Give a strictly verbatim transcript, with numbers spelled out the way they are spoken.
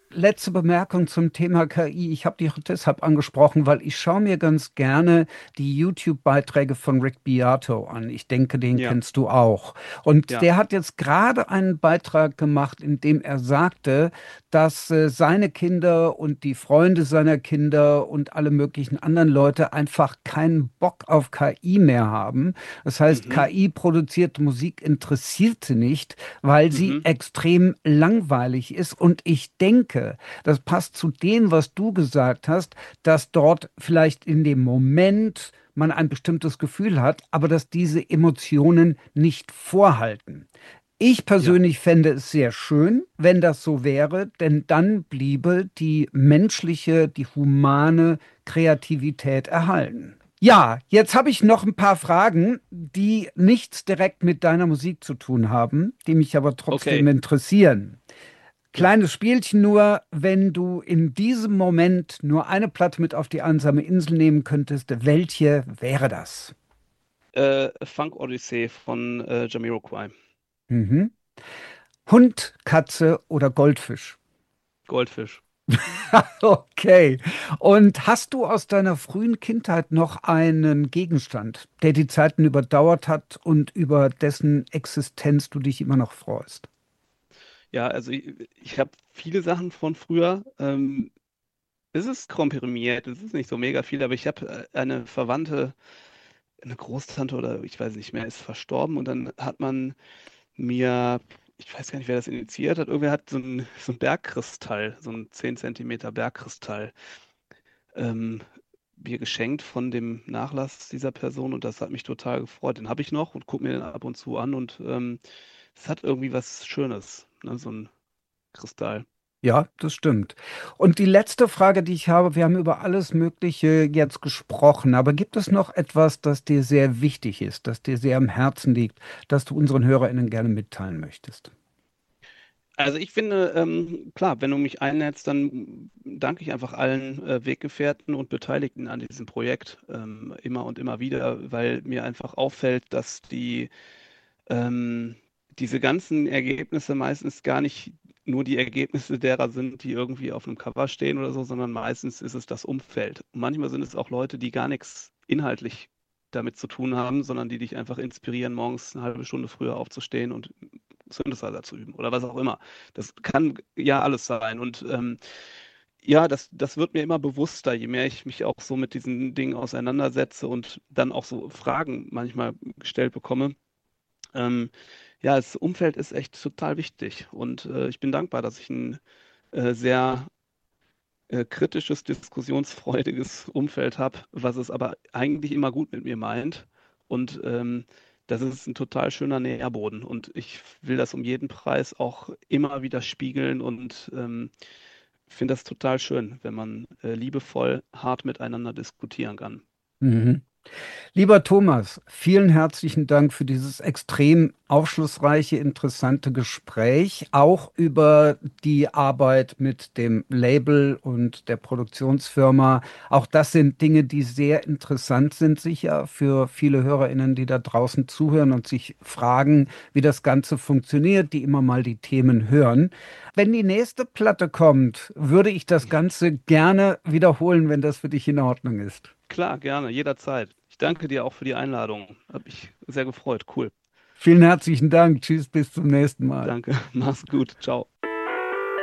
letzte Bemerkung zum Thema K I. Ich habe die auch deshalb angesprochen, weil ich schaue mir ganz gerne die YouTube-Beiträge von Rick Beato an. Ich denke, den Ja, kennst du auch. Und ja. der hat jetzt gerade einen Beitrag gemacht, in dem er sagte, dass äh, seine Kinder und die Freunde seiner Kinder und alle möglichen anderen Leute einfach keinen Bock auf K I mehr haben. Das heißt, Mhm, K I produzierte Musik interessiert sie nicht, weil sie mhm, extrem langweilig ist. Und ich denke, das passt zu dem, was du gesagt hast, dass dort vielleicht in dem Moment man ein bestimmtes Gefühl hat, aber dass diese Emotionen nicht vorhalten. Ich ja. persönlich fände es sehr schön, wenn das so wäre, denn dann bliebe die menschliche, die humane Kreativität erhalten. Ja, jetzt habe ich noch ein paar Fragen, die nichts direkt mit deiner Musik zu tun haben, die mich aber trotzdem Okay, interessieren. ja. Kleines Spielchen nur, wenn du in diesem Moment nur eine Platte mit auf die einsame Insel nehmen könntest, welche wäre das? Äh, Funk Odyssey von äh, Jamiroquai. Mhm. Hund, Katze oder Goldfisch? Goldfisch. Okay. Und hast du aus deiner frühen Kindheit noch einen Gegenstand, der die Zeiten überdauert hat und über dessen Existenz du dich immer noch freust? Ja, also ich, ich habe viele Sachen von früher. Ähm, es ist komprimiert, es ist nicht so mega viel, aber ich habe äh, eine Verwandte, eine Großtante oder ich weiß nicht mehr, ist verstorben und dann hat man mir, ich weiß gar nicht, wer das initiiert hat, irgendwer hat so ein, so ein Bergkristall, so ein zehn Zentimeter Bergkristall ähm, mir geschenkt von dem Nachlass dieser Person und das hat mich total gefreut. Den habe ich noch und gucke mir den ab und zu an und ähm, es hat irgendwie was Schönes, ne? So ein Kristall. Ja, das stimmt. Und die letzte Frage, die ich habe, wir haben über alles Mögliche jetzt gesprochen, aber gibt es noch etwas, das dir sehr wichtig ist, das dir sehr am Herzen liegt, das du unseren HörerInnen gerne mitteilen möchtest? Also ich finde, ähm, klar, wenn du mich einlädst, dann danke ich einfach allen äh, Weggefährten und Beteiligten an diesem Projekt ähm, immer und immer wieder, weil mir einfach auffällt, dass die ähm, diese ganzen Ergebnisse meistens gar nicht nur die Ergebnisse derer sind, die irgendwie auf einem Cover stehen oder so, sondern meistens ist es das Umfeld. Und manchmal sind es auch Leute, die gar nichts inhaltlich damit zu tun haben, sondern die dich einfach inspirieren, morgens eine halbe Stunde früher aufzustehen und Synthesizer zu üben oder was auch immer. Das kann ja alles sein. Und ähm, ja, das, das wird mir immer bewusster, je mehr ich mich auch so mit diesen Dingen auseinandersetze und dann auch so Fragen manchmal gestellt bekomme. Ähm, ja, das Umfeld ist echt total wichtig und äh, ich bin dankbar, dass ich ein äh, sehr äh, kritisches, diskussionsfreudiges Umfeld habe, was es aber eigentlich immer gut mit mir meint. Und ähm, das ist ein total schöner Nährboden und ich will das um jeden Preis auch immer wieder spiegeln und ähm, finde das total schön, wenn man äh, liebevoll, hart miteinander diskutieren kann. Mhm. Lieber Thomas, vielen herzlichen Dank für dieses extrem aufschlussreiche, interessante Gespräch, auch über die Arbeit mit dem Label und der Produktionsfirma. Auch das sind Dinge, die sehr interessant sind, sicher für viele HörerInnen, die da draußen zuhören und sich fragen, wie das Ganze funktioniert, die immer mal die Themen hören. Wenn die nächste Platte kommt, würde ich das Ganze gerne wiederholen, wenn das für dich in Ordnung ist. Klar, gerne, jederzeit. Ich danke dir auch für die Einladung. Hat mich sehr gefreut. Cool. Vielen herzlichen Dank. Tschüss, bis zum nächsten Mal. Danke. Mach's gut. Ciao.